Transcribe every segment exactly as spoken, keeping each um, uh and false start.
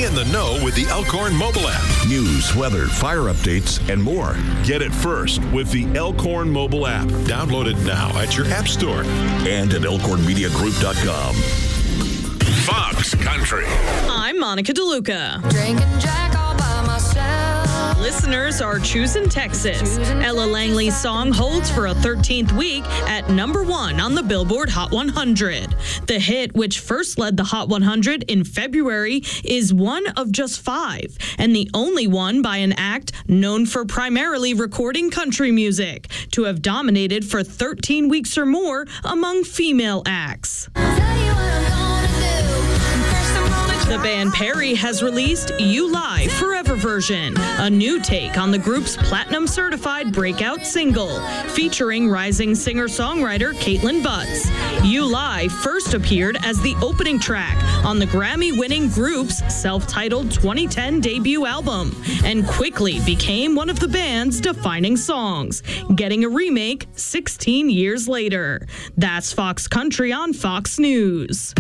Be in the know with the Elkhorn mobile app. News, weather, fire updates, and more. Get it first with the Elkhorn mobile app. Download it now at your app store and at elkhorn media group dot com. Fox Country. I'm Monica DeLuca. Drinking Jack all by myself. Listeners are choosing Texas. Ella Langley's song holds for a thirteenth week at number one on the Billboard Hot one hundred. The hit, which first led the Hot one hundred in February, is one of just five, and the only one by an act known for primarily recording country music to have dominated for thirteen weeks or more among female acts. The band Perry has released You Lie Forever version, a new take on the group's platinum-certified breakout single, featuring rising singer-songwriter Caitlin Butts. You Lie first appeared as the opening track on the Grammy-winning group's self-titled twenty ten debut album, and quickly became one of the band's defining songs, getting a remake sixteen years later. That's Fox Country on Fox News.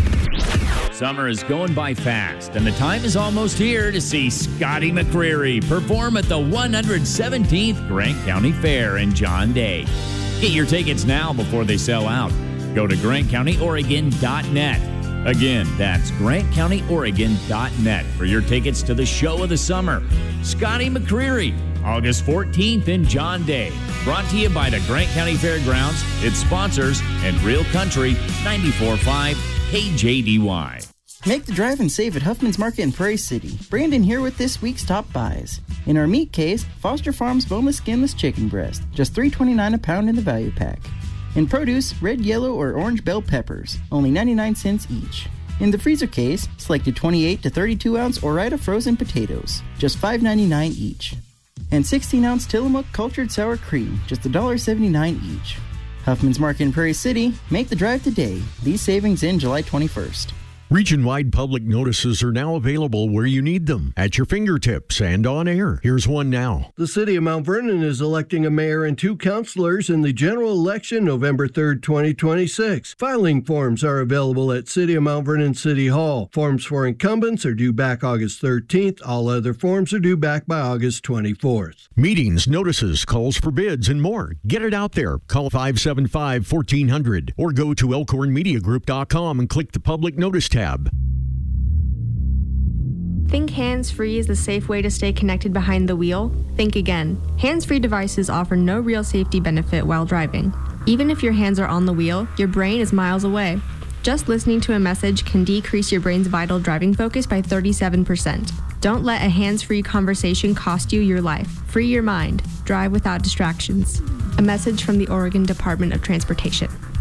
Summer is going by fast, and the time is almost here to see Scotty McCreery perform at the one hundred seventeenth Grant County Fair in John Day. Get your tickets now before they sell out. Go to grant county oregon dot net. Again, that's grant county oregon dot net for your tickets to the show of the summer. Scotty McCreery, August fourteenth in John Day. Brought to you by the Grant County Fairgrounds, its sponsors, and Real Country ninety-four point five K J D Y. Make the drive and save at Huffman's Market in Prairie City. Brandon here with this week's top buys. In our meat case, Foster Farms boneless skinless chicken breast, just three dollars and twenty-nine cents a pound in the value pack. In produce, red, yellow, or orange bell peppers, only ninety-nine cents each. In the freezer case, selected twenty-eight to thirty-two ounce Ore-Ida frozen potatoes, just five dollars and ninety-nine cents each. And sixteen ounce Tillamook cultured sour cream, just one dollar and seventy-nine cents each. Huffman's Market in Prairie City, make the drive today. These savings end July twenty-first. Region-wide public notices are now available where you need them, at your fingertips and on air. Here's one now. The City of Mount Vernon is electing a mayor and two councilors in the general election November third, twenty twenty-six. Filing forms are available at City of Mount Vernon City Hall. Forms for incumbents are due back August thirteenth. All other forms are due back by August twenty-fourth. Meetings, notices, calls for bids, and more. Get it out there. Call five seven five, one four zero zero or go to elkhorn media group dot com and click the public notice tab. Think hands-free is the safe way to stay connected behind the wheel? Think again. Hands-free devices offer no real safety benefit while driving. Even if your hands are on the wheel, your brain is miles away. Just listening to a message can decrease your brain's vital driving focus by thirty-seven percent. Don't let a hands-free conversation cost you your life. Free your mind. Drive without distractions. A message from the Oregon Department of Transportation.